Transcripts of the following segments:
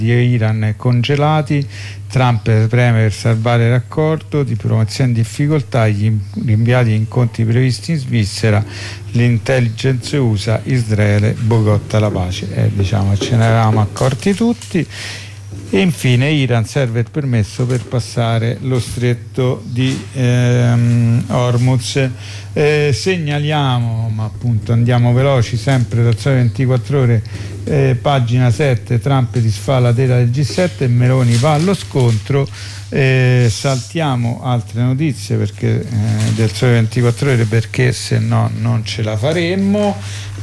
di Iran congelati, Trump preme per salvare l'accordo, diplomazione in difficoltà, gli rinviati incontri previsti in Svizzera, l'intelligence USA, Israele boicotta la pace. Diciamo, ce ne eravamo accorti tutti. E infine Iran serve il permesso per passare lo stretto di Hormuz. Segnaliamo, ma appunto andiamo veloci, sempre dal Sole 24 Ore, pagina 7, Trump disfa la tela del G7 e Meloni va allo scontro. Saltiamo altre notizie perché del Sole 24 Ore, perché se no non ce la faremmo.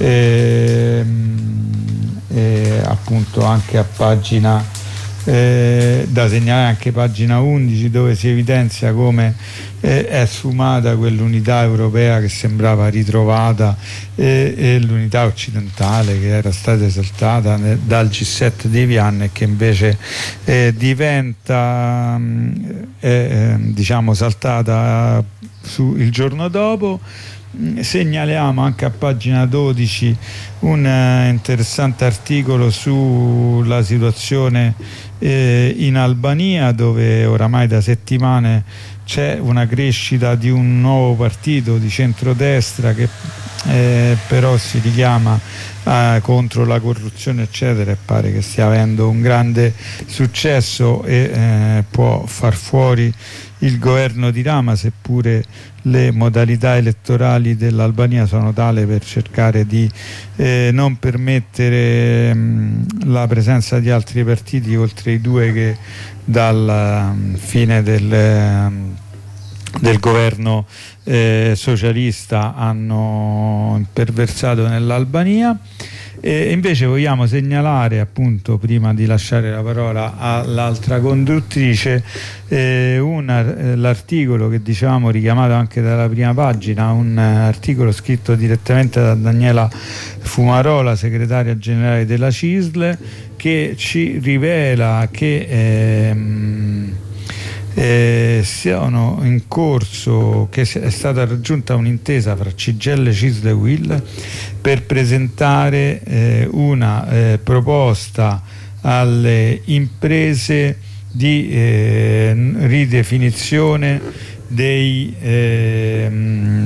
Appunto anche a pagina da segnalare anche pagina 11, dove si evidenzia come è sfumata quell'unità europea che sembrava ritrovata, e l'unità occidentale che era stata esaltata dal G7 di Vienna e che invece diventa diciamo saltata il giorno dopo. Segnaliamo anche a pagina 12 un interessante articolo sulla situazione in Albania, dove oramai da settimane c'è una crescita di un nuovo partito di centrodestra che però si richiama contro la corruzione eccetera, e pare che stia avendo un grande successo e può far fuori il governo di Rama, seppure le modalità elettorali dell'Albania sono tali per cercare di non permettere la presenza di altri partiti oltre i due che dalla fine del governo socialista hanno imperversato nell'Albania. E invece vogliamo segnalare, appunto, prima di lasciare la parola all'altra conduttrice, l'articolo che dicevamo richiamato anche dalla prima pagina, un articolo scritto direttamente da Daniela Fumarola, segretaria generale della CISL, che ci rivela che siano in corso, che è stata raggiunta un'intesa fra CGIL, CISL e UIL per presentare una proposta alle imprese di ridefinizione delle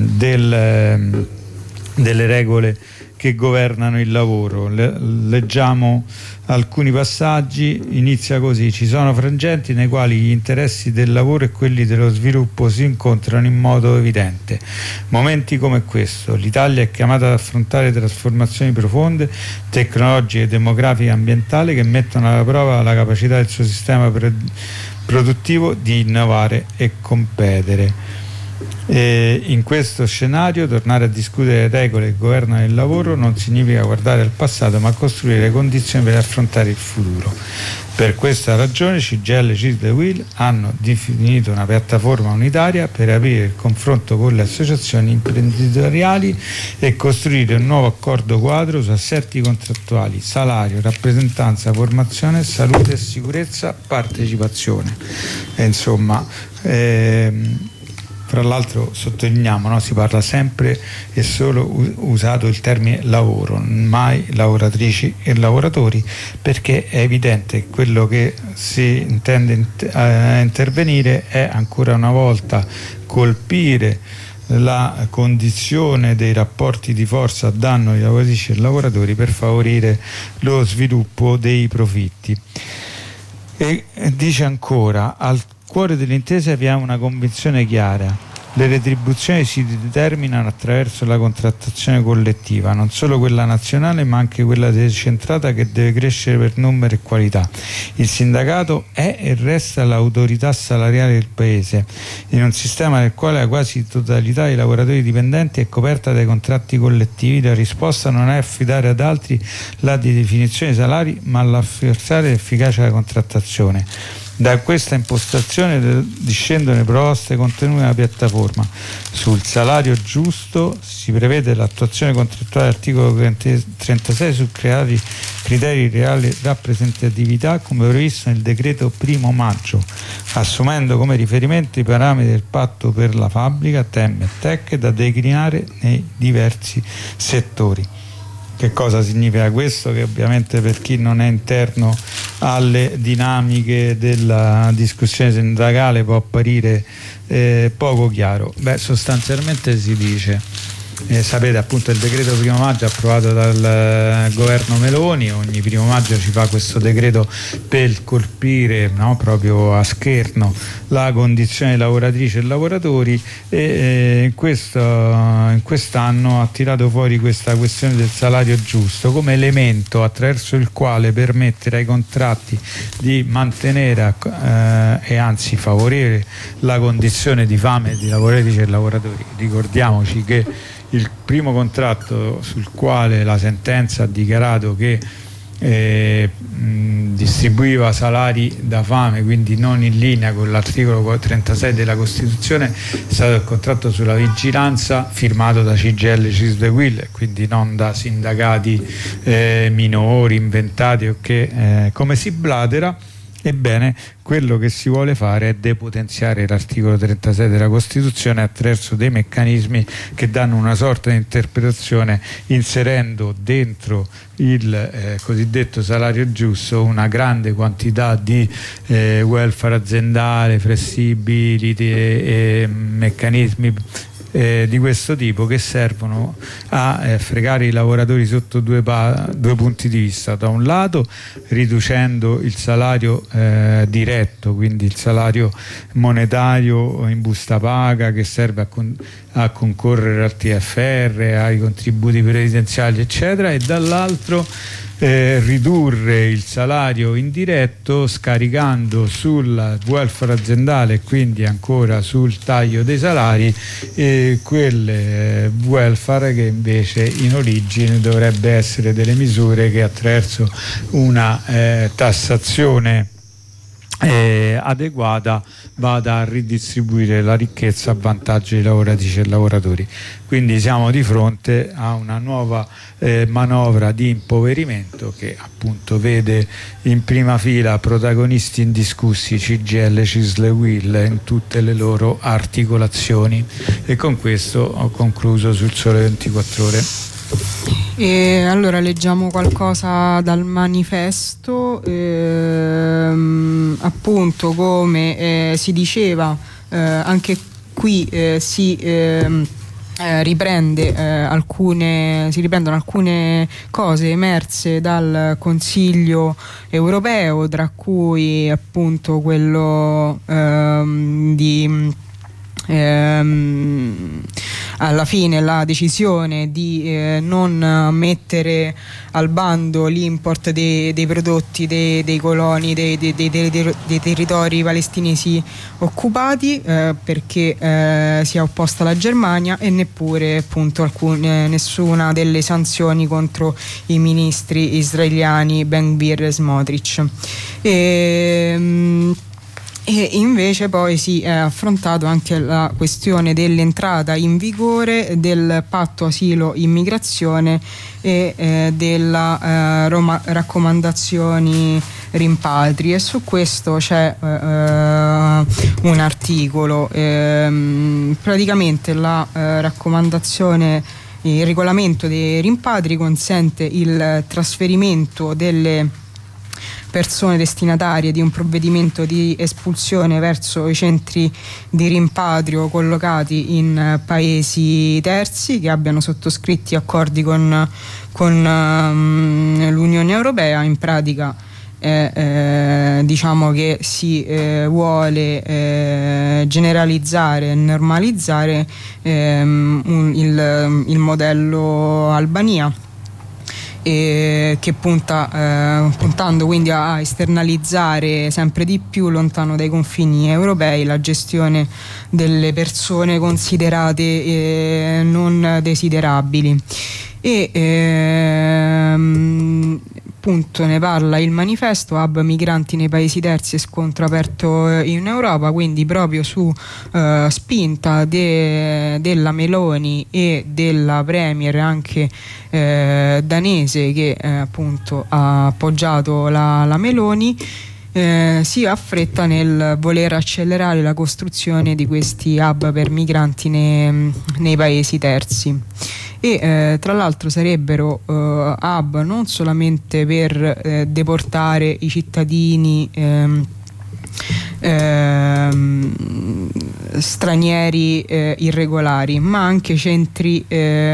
regole che governano il lavoro. Leggiamo alcuni passaggi. Inizia così: ci sono frangenti nei quali gli interessi del lavoro e quelli dello sviluppo si incontrano in modo evidente. Momenti come questo, l'Italia è chiamata ad affrontare trasformazioni profonde, tecnologiche, demografiche e ambientali che mettono alla prova la capacità del suo sistema produttivo di innovare e competere. In questo scenario tornare a discutere le regole che governano il lavoro non significa guardare al passato, ma costruire le condizioni per affrontare il futuro. Per questa ragione CGIL, CISL e UIL hanno definito una piattaforma unitaria per aprire il confronto con le associazioni imprenditoriali e costruire un nuovo accordo quadro su assetti contrattuali, salario, rappresentanza, formazione, salute e sicurezza, partecipazione. Tra l'altro sottolineiamo, no? Si parla sempre e solo usato il termine lavoro, mai lavoratrici e lavoratori, perché è evidente che quello che si intende intervenire è ancora una volta colpire la condizione dei rapporti di forza a danno di lavoratrici e lavoratori per favorire lo sviluppo dei profitti. E dice ancora: al cuore dell'intesa vi è una convinzione chiara: le retribuzioni si determinano attraverso la contrattazione collettiva, non solo quella nazionale ma anche quella decentrata, che deve crescere per numero e qualità. Il sindacato è e resta l'autorità salariale del Paese, in un sistema nel quale la quasi totalità dei lavoratori dipendenti è coperta dai contratti collettivi. La risposta non è affidare ad altri la definizione dei salari, ma rafforzare l'efficacia della contrattazione. Da questa impostazione discendono proposte contenute nella piattaforma. Sul salario giusto si prevede l'attuazione contrattuale dell'articolo 36 su criteri di reale rappresentatività, come previsto nel decreto 1 maggio, assumendo come riferimento i parametri del patto per la fabbrica, TEM e TEC, da declinare nei diversi settori. Che cosa significa questo? Che ovviamente per chi non è interno alle dinamiche della discussione sindacale può apparire poco chiaro. Sostanzialmente si dice, sapete appunto il decreto 1° maggio approvato dal governo Meloni, ogni 1° maggio ci fa questo decreto per colpire, no, proprio a scherno la condizione di lavoratrici e lavoratori, e in quest'anno ha tirato fuori questa questione del salario giusto come elemento attraverso il quale permettere ai contratti di mantenere e anzi favorire la condizione di fame di lavoratrici e lavoratori. Ricordiamoci che il primo contratto sul quale la sentenza ha dichiarato che distribuiva salari da fame, quindi non in linea con l'articolo 36 della Costituzione, è stato il contratto sulla vigilanza firmato da CGIL, CISL e UIL, quindi non da sindacati minori, inventati o che come si blatera. Ebbene, quello che si vuole fare è depotenziare l'articolo 36 della Costituzione attraverso dei meccanismi che danno una sorta di interpretazione, inserendo dentro il cosiddetto salario giusto una grande quantità di welfare aziendale, flessibility e meccanismi di questo tipo che servono a fregare i lavoratori sotto due punti di vista: da un lato riducendo il salario diretto, quindi il salario monetario in busta paga che serve a concorrere al TFR, ai contributi previdenziali eccetera, e dall'altro ridurre il salario indiretto scaricando sul welfare aziendale e quindi ancora sul taglio dei salari quel welfare che invece in origine dovrebbe essere delle misure che attraverso una tassazione adeguata vada a ridistribuire la ricchezza a vantaggio dei lavoratrici e lavoratori. Quindi siamo di fronte a una nuova manovra di impoverimento che appunto vede in prima fila protagonisti indiscussi CGIL, CISL e UIL in tutte le loro articolazioni. E con questo ho concluso sul Sole 24 Ore. E allora leggiamo qualcosa dal manifesto, appunto come si diceva, anche qui si riprendono alcune cose emerse dal Consiglio europeo, tra cui appunto quello alla fine la decisione di non mettere al bando l'import dei prodotti dei coloni dei territori palestinesi occupati, perché si è opposta la Germania, e neppure appunto nessuna delle sanzioni contro i ministri israeliani Ben-Gvir e Smotrich. E invece poi si è affrontato anche la questione dell'entrata in vigore del patto asilo-immigrazione e della raccomandazioni rimpatri, e su questo c'è un articolo. Praticamente la raccomandazione, il regolamento dei rimpatri consente il trasferimento delle persone destinatarie di un provvedimento di espulsione verso i centri di rimpatrio collocati in paesi terzi che abbiano sottoscritti accordi con l'Unione Europea. In pratica diciamo che si vuole generalizzare e normalizzare il modello Albania, che puntando quindi a esternalizzare sempre di più lontano dai confini europei la gestione delle persone considerate non desiderabili. Appunto ne parla il manifesto: hub migranti nei paesi terzi e scontro aperto in Europa, quindi proprio su spinta della Meloni e della premier anche danese, che appunto ha appoggiato la Meloni. Si affretta nel voler accelerare la costruzione di questi hub per migranti nei paesi terzi. e tra l'altro sarebbero hub non solamente per deportare i cittadini stranieri irregolari, ma anche centri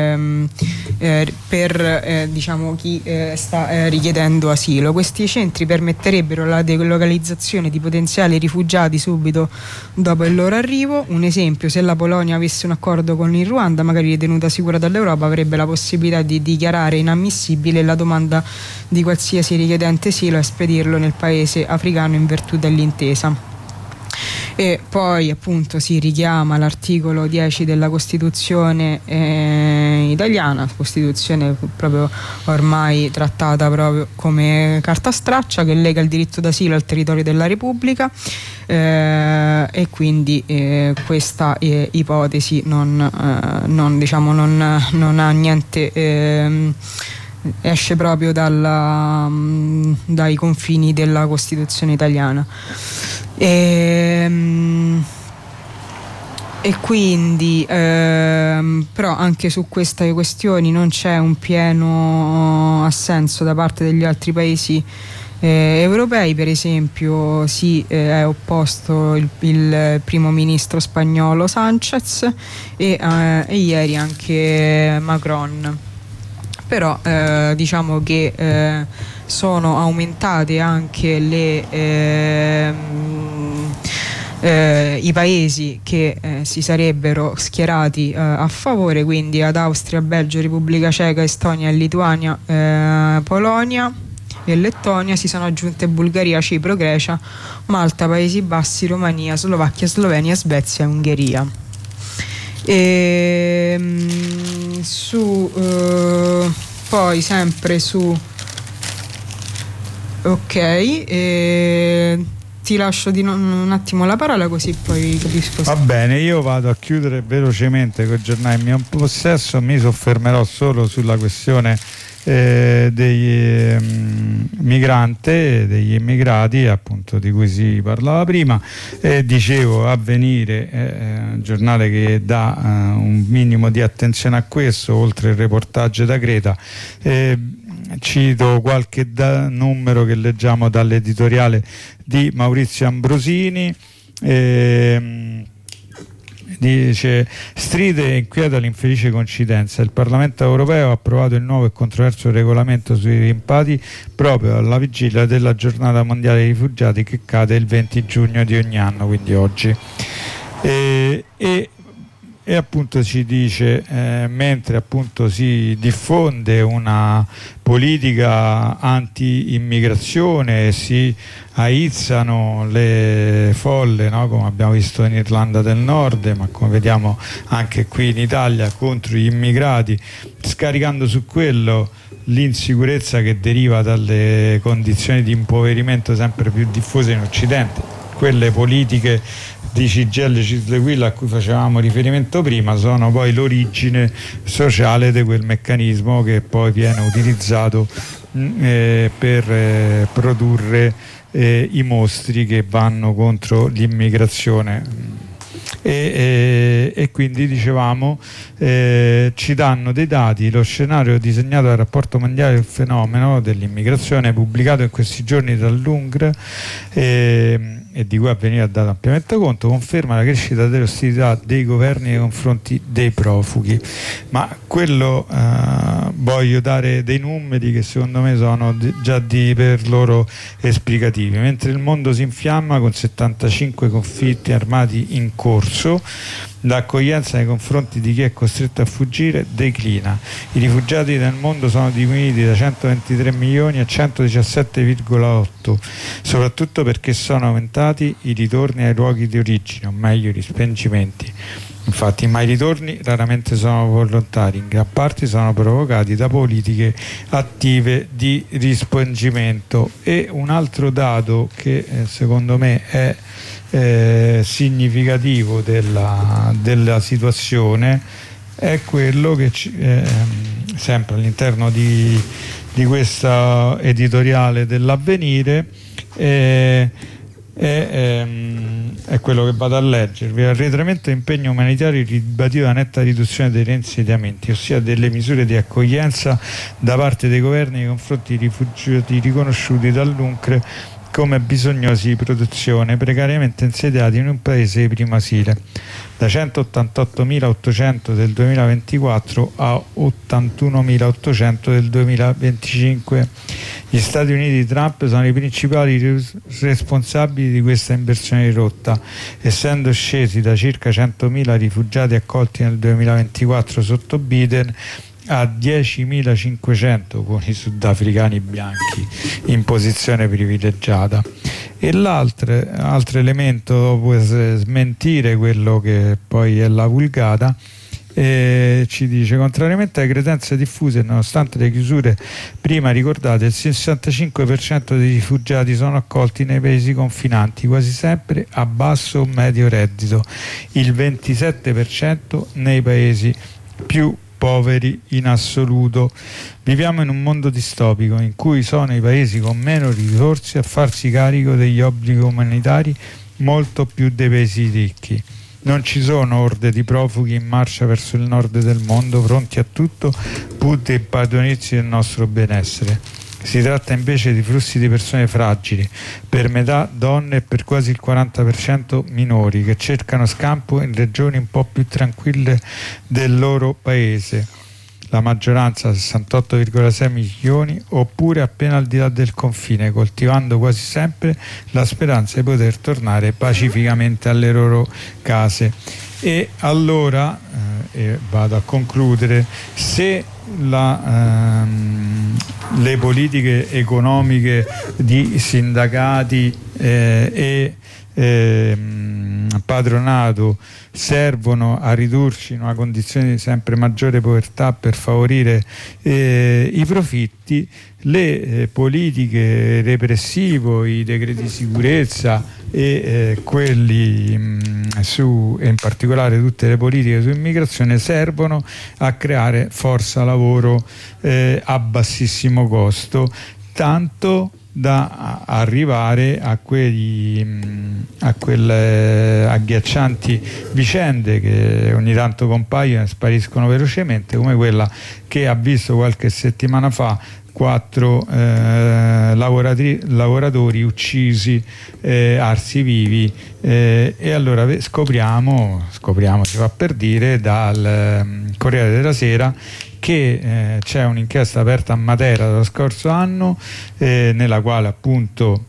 per diciamo chi sta richiedendo asilo. Questi centri permetterebbero la delocalizzazione di potenziali rifugiati subito dopo il loro arrivo. Un esempio: se la Polonia avesse un accordo con il Ruanda, magari ritenuta sicura dall'Europa, avrebbe la possibilità di dichiarare inammissibile la domanda di qualsiasi richiedente asilo e spedirlo nel paese africano in virtù dell'intesa. E poi appunto si richiama l'articolo 10 della Costituzione italiana, Costituzione proprio ormai trattata proprio come carta straccia, che lega il diritto d'asilo al territorio della Repubblica, e quindi questa ipotesi non ha niente, esce proprio dai confini della Costituzione italiana. E quindi però anche su queste questioni non c'è un pieno assenso da parte degli altri paesi europei. Per esempio si è opposto il primo ministro spagnolo Sánchez e ieri anche Macron. Però diciamo che sono aumentate anche i paesi che si sarebbero schierati a favore, quindi ad Austria, Belgio, Repubblica Ceca, Estonia, Lituania, Polonia e Lettonia si sono aggiunte Bulgaria, Cipro, Grecia, Malta, Paesi Bassi, Romania, Slovacchia, Slovenia, Svezia e Ungheria. Poi sempre su ti lascio un attimo la parola, così poi capisco. Va bene, io vado a chiudere velocemente con i giornali in mio possesso. Mi soffermerò solo sulla questione degli migranti, degli immigrati, appunto, di cui si parlava prima. Dicevo, Avvenire, giornale che dà un minimo di attenzione a questo, oltre il reportage da Creta. Cito qualche numero che leggiamo dall'editoriale di Maurizio Ambrosini. Dice: stride e inquieta l'infelice coincidenza, il Parlamento europeo ha approvato il nuovo e controverso regolamento sui rimpatri proprio alla vigilia della giornata mondiale dei rifugiati, che cade il 20 giugno di ogni anno, quindi oggi. E appunto ci dice, mentre appunto si diffonde una politica anti-immigrazione, si aizzano le folle, no? Come abbiamo visto in Irlanda del Nord, ma come vediamo anche qui in Italia, contro gli immigrati, scaricando su quello l'insicurezza che deriva dalle condizioni di impoverimento sempre più diffuse in Occidente. Quelle politiche di CGIL, Cislequil a cui facevamo riferimento prima sono poi l'origine sociale di quel meccanismo che poi viene utilizzato per produrre i mostri che vanno contro l'immigrazione. E quindi dicevamo, ci danno dei dati. Lo scenario disegnato dal rapporto mondiale del fenomeno dell'immigrazione pubblicato in questi giorni dall'UNGR e di cui Avvenire ha dato ampiamente conto, conferma la crescita delle ostilità dei governi nei confronti dei profughi. Ma quello, voglio dare dei numeri che secondo me sono già per loro esplicativi. Mentre il mondo si infiamma con 75 conflitti armati in corso, l'accoglienza nei confronti di chi è costretto a fuggire declina. I rifugiati nel mondo sono diminuiti da 123 milioni a 117,8, soprattutto perché sono aumentati i ritorni ai luoghi di origine, o meglio i respingimenti. Infatti, ma i ritorni raramente sono volontari, in gran parte sono provocati da politiche attive di respingimento. E un altro dato che secondo me è significativo della situazione è quello che sempre all'interno di questa editoriale dell'Avvenire è quello che vado a leggervi. Arretramento impegno umanitario ribadito la netta riduzione dei reinsediamenti, ossia delle misure di accoglienza da parte dei governi nei confronti dei rifugiati riconosciuti dall'UNCR come bisognosi di protezione, precariamente insediati in un paese di primo asilo, da 188.800 del 2024 a 81.800 del 2025. Gli Stati Uniti di Trump sono i principali responsabili di questa inversione di rotta, essendo scesi da circa 100.000 rifugiati accolti nel 2024 sotto Biden a 10.500 con i sudafricani bianchi in posizione privilegiata. E altro elemento, dopo smentire quello che poi è la vulgata, ci dice: contrariamente alle credenze diffuse, nonostante le chiusure prima ricordate, il 65% dei rifugiati sono accolti nei paesi confinanti, quasi sempre a basso o medio reddito, il 27% nei paesi più poveri in assoluto. Viviamo in un mondo distopico in cui sono i paesi con meno risorse a farsi carico degli obblighi umanitari molto più dei paesi ricchi. Non ci sono orde di profughi in marcia verso il nord del mondo pronti a tutto pur di impadronirsi del nostro benessere. Si tratta invece di flussi di persone fragili, per metà donne e per quasi il 40% minori, che cercano scampo in regioni un po' più tranquille del loro paese, la maggioranza, 68,6 milioni, oppure appena al di là del confine, coltivando quasi sempre la speranza di poter tornare pacificamente alle loro case. E allora, vado a concludere, se le politiche economiche di sindacati e patronato servono a ridurci in una condizione di sempre maggiore povertà per favorire i profitti, le politiche repressivo, i decreti di sicurezza e quelli e in particolare tutte le politiche su immigrazione servono a creare forza lavoro a bassissimo costo, tanto da arrivare a quelle agghiaccianti vicende che ogni tanto compaiono e spariscono velocemente, come quella che ha visto qualche settimana fa 4 lavoratori uccisi, arsi vivi, e allora scopriamo, si fa per dire, dal Corriere della Sera che c'è un'inchiesta aperta a Matera dallo scorso anno, nella quale appunto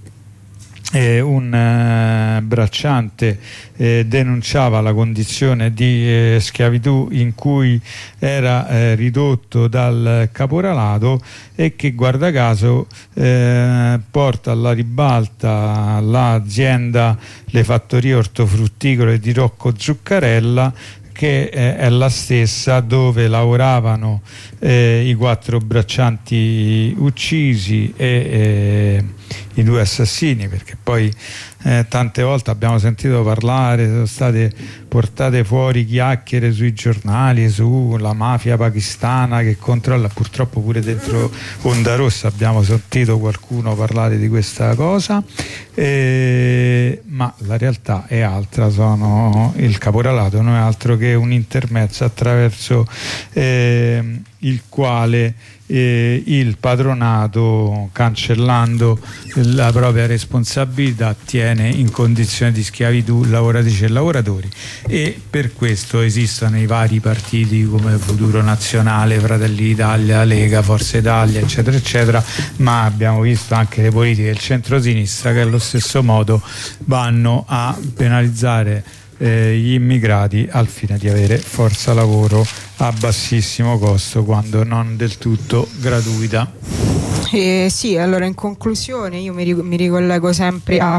un bracciante denunciava la condizione di schiavitù in cui era ridotto dal caporalato, e che guarda caso porta alla ribalta l'azienda, le fattorie ortofrutticole di Rocco Zuccarella, che è la stessa dove lavoravano i 4 braccianti uccisi e i 2 assassini, perché poi tante volte abbiamo sentito parlare, sono state portate fuori chiacchiere sui giornali sulla mafia pakistana che controlla, purtroppo pure dentro Onda Rossa abbiamo sentito qualcuno parlare di questa cosa, ma la realtà è altra. Il caporalato non è altro che un intermezzo attraverso il quale il patronato, cancellando la propria responsabilità, tiene in condizioni di schiavitù lavoratrici e lavoratori, e per questo esistono i vari partiti come Futuro Nazionale, Fratelli d'Italia, Lega, Forza Italia, eccetera eccetera, ma abbiamo visto anche le politiche del centro-sinistra che allo stesso modo vanno a penalizzare gli immigrati al fine di avere forza lavoro a bassissimo costo, quando non del tutto gratuita. Sì, allora in conclusione io mi ricollego sempre a